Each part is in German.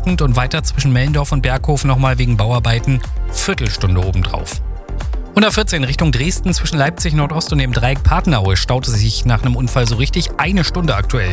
trockend und weiter zwischen Mellendorf und Berghof nochmal wegen Bauarbeiten Viertelstunde obendrauf. 114 Richtung Dresden zwischen Leipzig Nordost und dem Dreieck Partneraue staute sich nach einem Unfall so richtig 1 Stunde aktuell.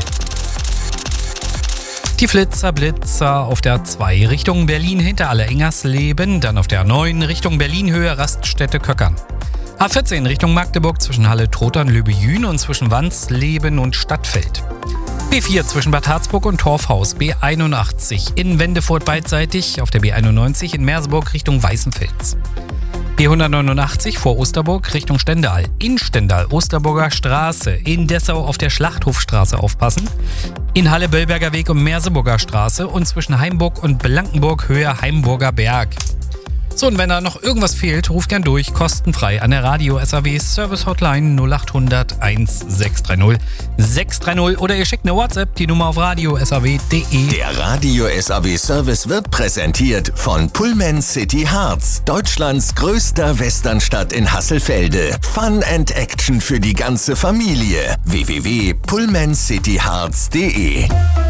Die Blitzer auf der 2 Richtung Berlin hinter Aller-Ingersleben, dann auf der 9 Richtung Berlin Höhe Raststätte Köckern. A14 Richtung Magdeburg zwischen Halle-Trotern, Löbejün und zwischen Wansleben und Stadtfeld. B4 zwischen Bad Harzburg und Torfhaus, B81 in Wendefurt beidseitig, auf der B91 in Merseburg Richtung Weißenfels. B189 vor Osterburg Richtung Stendal, in Stendal Osterburger Straße, in Dessau auf der Schlachthofstraße aufpassen, in Halle-Böllberger Weg und Merseburger Straße und zwischen Heimburg und Blankenburg Höhe Heimburger Berg. So, und wenn da noch irgendwas fehlt, ruft gern durch, kostenfrei an der Radio SAW Service Hotline 0800 1630 630 oder ihr schickt eine WhatsApp, die Nummer auf radiosaw.de. Der Radio SAW Service wird präsentiert von Pullman City Harz, Deutschlands größter Westernstadt in Hasselfelde. Fun and Action für die ganze Familie. www.pullmancityharz.de.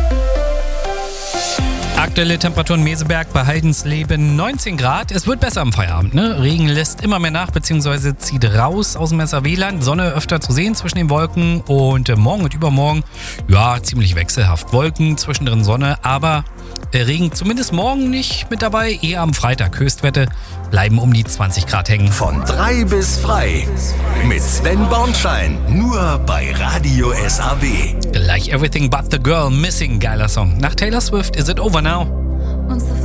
Aktuelle Temperaturen Meseberg bei Heidensleben 19 Grad. Es wird besser am Feierabend, ne? Regen lässt immer mehr nach bzw. zieht raus aus dem SAW-Land. Sonne öfter zu sehen zwischen den Wolken und morgen und übermorgen, ja, ziemlich wechselhaft. Wolken, zwischendrin Sonne, aber Regen zumindest morgen nicht mit dabei. Eher am Freitag. Höchstwerte bleiben um die 20 Grad hängen. Von 3 bis frei mit Sven Bornschein. Nur bei Radio SAW. Like Everything But The Girl Missing, geiler Song. Nach Taylor Swift Is It Over Now?